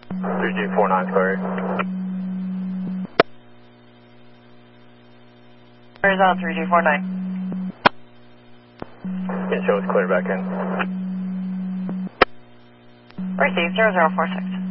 3G49 clear. Arizona 3G49. Can show us clear back in. Received 0046.